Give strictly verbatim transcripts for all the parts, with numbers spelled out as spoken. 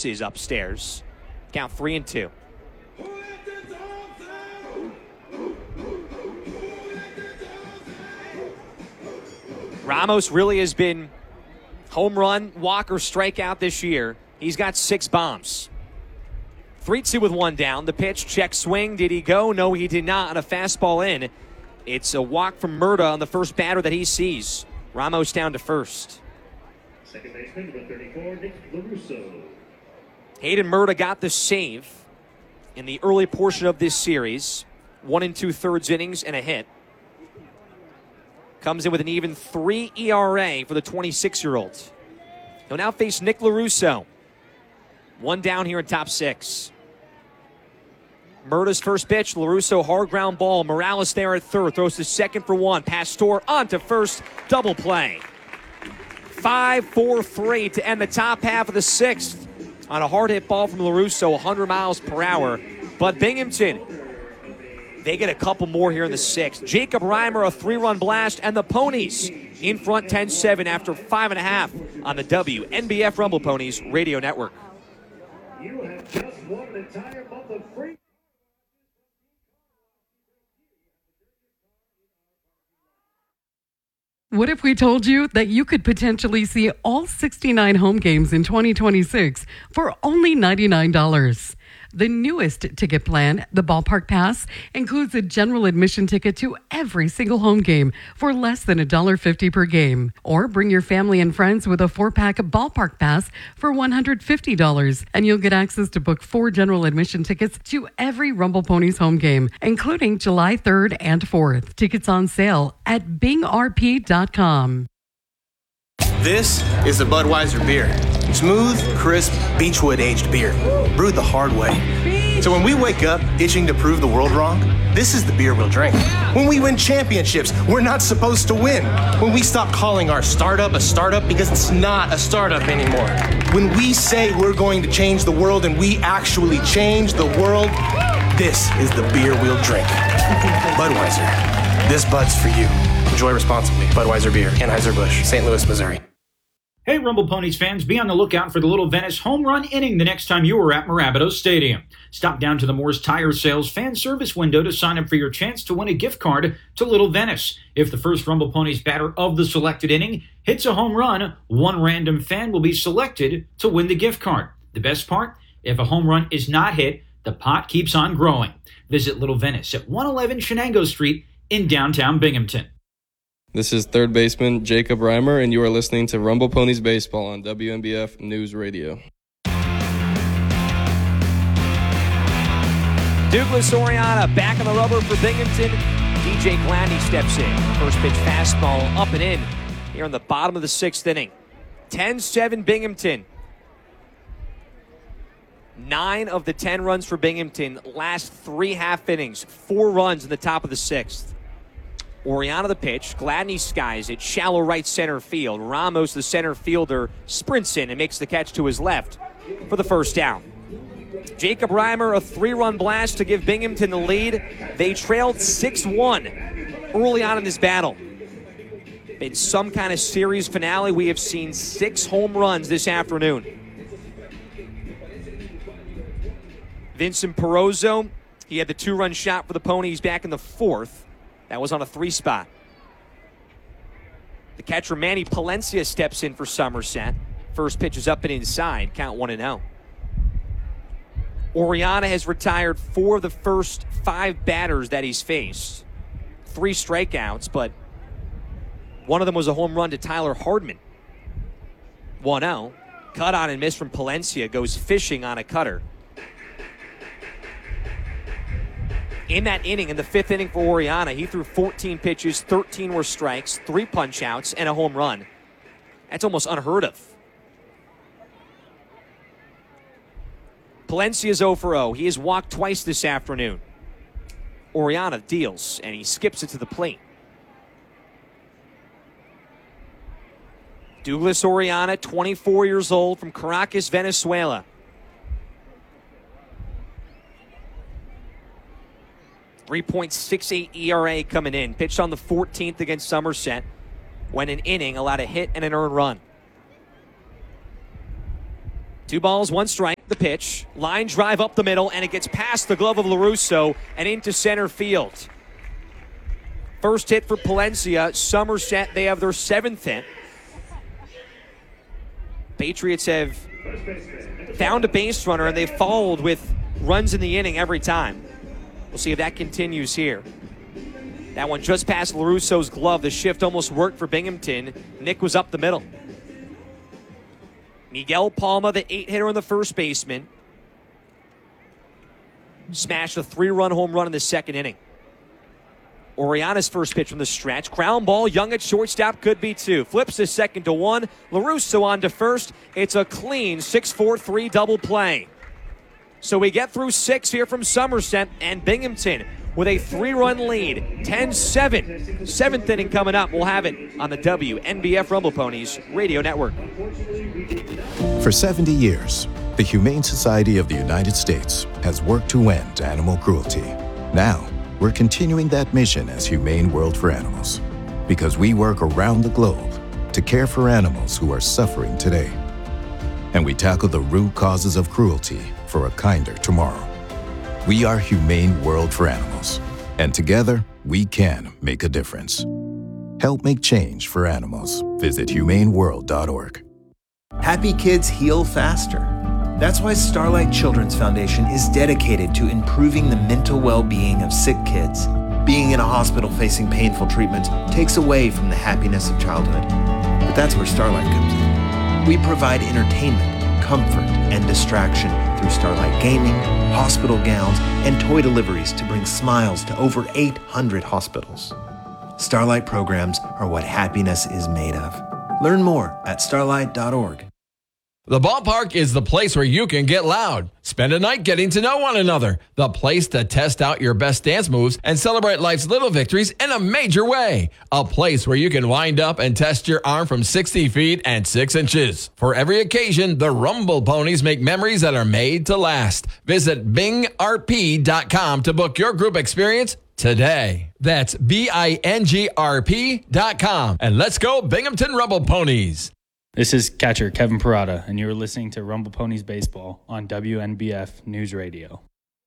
misses upstairs. Count three and two. Ramos really has been home run, walk, or strikeout this year. He's got six bombs. three two with one down. The pitch, check swing. Did he go? No, he did not. On a fastball in. It's a walk from Murta on the first batter that he sees. Ramos down to first. Second baseman, number thirty-four, Nick LaRusso. Hayden Murta got the save in the early portion of this series. One and two-thirds innings and a hit. Comes in with an even three E R A for the twenty-six-year-old. He'll now face Nick LaRusso. One down here in top six. Murta's first pitch, LaRusso hard ground ball. Morales there at third, throws to second for one. Pastor on to first, double play. five four three to end the top half of the sixth on a hard hit ball from LaRusso, one hundred miles per hour. But Binghamton, they get a couple more here in the sixth. Jacob Reimer, a three-run blast, and the Ponies in front ten seven after five and a half on the W N B F Rumble Ponies Radio Network. You have just won an entire month of free. What if we told you that you could potentially see all sixty-nine home games in twenty twenty-six for only ninety-nine dollars? The newest ticket plan, the Ballpark Pass, includes a general admission ticket to every single home game for less than one dollar fifty per game. Or bring your family and friends with a four-pack Ballpark Pass for one hundred fifty dollars, and you'll get access to book four general admission tickets to every Rumble Ponies home game, including July third and fourth. Tickets on sale at bing r p dot com. This is the Budweiser beer. Smooth, crisp, Beechwood-aged beer, brewed the hard way. So when we wake up itching to prove the world wrong, this is the beer we'll drink. When we win championships, we're not supposed to win. When we stop calling our startup a startup because it's not a startup anymore. When we say we're going to change the world and we actually change the world, this is the beer we'll drink. Budweiser. This Bud's for you. Enjoy responsibly. Budweiser Beer, Anheuser-Busch, Saint Louis, Missouri. Hey, Rumble Ponies fans, be on the lookout for the Little Venice home run inning the next time you are at Mirabito Stadium. Stop down to the Moore's Tire Sales fan service window to sign up for your chance to win a gift card to Little Venice. If the first Rumble Ponies batter of the selected inning hits a home run, one random fan will be selected to win the gift card. The best part? If a home run is not hit, the pot keeps on growing. Visit Little Venice at one eleven Shenango Street in downtown Binghamton. This is third baseman Jacob Reimer, and you are listening to Rumble Ponies Baseball on W N B F News Radio. Douglas Oriana back on the rubber for Binghamton. D J Gladney steps in. First pitch fastball up and in here in the bottom of the sixth inning. ten seven Binghamton. Nine of the ten runs for Binghamton last three half innings. Four runs in the top of the sixth. Oriana the pitch. Gladney skies it. Shallow right center field. Ramos, the center fielder, sprints in and makes the catch to his left for the first down. Jacob Reimer, a three-run blast to give Binghamton the lead. They trailed six one early on in this battle. In some kind of series finale, we have seen six home runs this afternoon. Vincent Perozzo, he had the two-run shot for the Ponies back in the fourth. That was on a three spot. The catcher Manny Palencia steps in for Somerset. First pitch is up and inside. Count one and oh. Oriana has retired four of the first five batters that he's faced. Three strikeouts, but one of them was a home run to Tyler Hardman. one oh. Cut on and miss from Palencia. Goes fishing on a cutter. In that inning, in the fifth inning for Oriana, he threw fourteen pitches, thirteen were strikes, three punch-outs, and a home run. That's almost unheard of. Palencia's oh for oh. He has walked twice this afternoon. Oriana deals, and he skips it to the plate. Douglas Oriana, twenty-four years old, from Caracas, Venezuela. three point six eight E R A coming in. Pitched on the fourteenth against Somerset. Went an inning, allowed a hit and an earned run. Two balls, one strike. The pitch, line drive up the middle, and it gets past the glove of LaRusso and into center field. First hit for Palencia. Somerset, they have their seventh hit. Patriots have found a base runner, and they've followed with runs in the inning every time. We'll see if that continues here. That one just past LaRusso's glove. The shift almost worked for Binghamton. Nick was up the middle. Miguel Palma, the eight-hitter and the first baseman, smashed a three-run home run in the second inning. Oriana's first pitch from the stretch. Ground ball, Young at shortstop, could be two. Flips to second to one. LaRusso on to first. It's a clean six four three double play. So we get through six here from Somerset, and Binghamton with a three-run lead, ten seven. Seventh inning coming up. We'll have it on the W N B F Rumble Ponies Radio Network. For seventy years, the Humane Society of the United States has worked to end animal cruelty. Now, we're continuing that mission as Humane World for Animals, because we work around the globe to care for animals who are suffering today. And we tackle the root causes of cruelty for a kinder tomorrow. We are Humane World for Animals, and together we can make a difference. Help make change for animals. Visit humane world dot org. Happy kids heal faster. That's why Starlight Children's Foundation is dedicated to improving the mental well-being of sick kids. Being in a hospital facing painful treatments takes away from the happiness of childhood. But that's where Starlight comes in. We provide entertainment, comfort, and distraction through Starlight gaming, hospital gowns, and toy deliveries to bring smiles to over eight hundred hospitals. Starlight programs are what happiness is made of. Learn more at starlight dot org. The ballpark is the place where you can get loud. Spend a night getting to know one another. The place to test out your best dance moves and celebrate life's little victories in a major way. A place where you can wind up and test your arm from sixty feet and six inches. For every occasion, the Rumble Ponies make memories that are made to last. Visit bing r p dot com to book your group experience today. That's B I N G R P dot com. And let's go Binghamton Rumble Ponies. This is catcher Kevin Parada, and you're listening to Rumble Ponies Baseball on W N B F News Radio.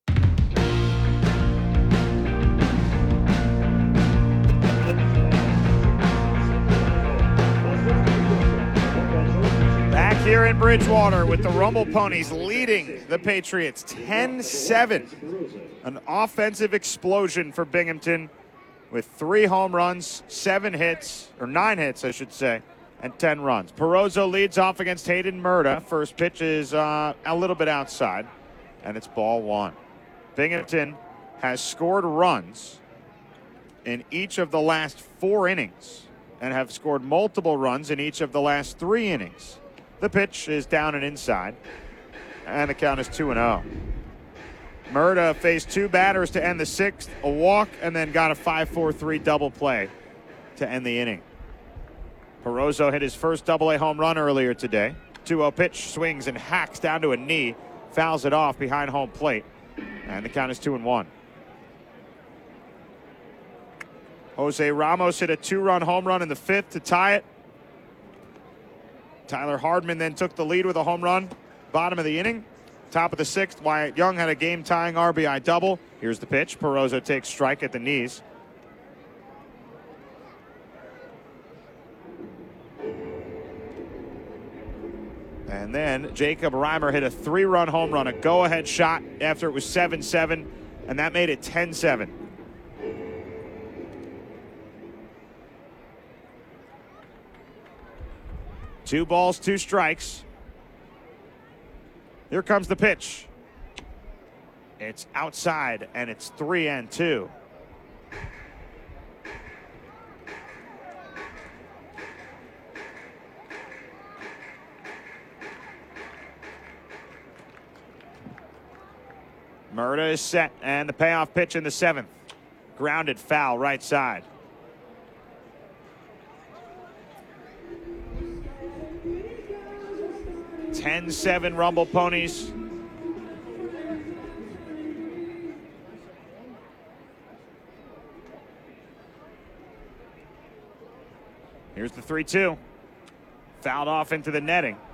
Back here in Bridgewater with the Rumble Ponies leading the Patriots ten seven. An offensive explosion for Binghamton with three home runs, seven hits, or nine hits, I should say, and ten runs. Perozzo leads off against Hayden Murda. First pitch is uh, a little bit outside, and it's ball one. Binghamton has scored runs in each of the last four innings and have scored multiple runs in each of the last three innings. The pitch is down and inside, and the count is two and oh. Murda faced two batters to end the sixth, a walk, and then got a five four three double play to end the inning. Perozzo hit his first double A home run earlier today. two oh pitch, swings and hacks down to a knee, fouls it off behind home plate, and the count is two and one. Jose Ramos hit a two-run home run in the fifth to tie it. Tyler Hardman then took the lead with a home run, bottom of the inning. Top of the sixth, Wyatt Young had a game-tying R B I double. Here's the pitch. Perozzo takes strike at the knees. And then Jacob Reimer hit a three-run home run, a go-ahead shot after it was seven seven, and that made it ten seven. Two balls, two strikes. Here comes the pitch. It's outside, and it's three and two. Murda is set, and the payoff pitch in the seventh. Grounded foul right side. ten seven Rumble Ponies. Here's the three two. Fouled off into the netting.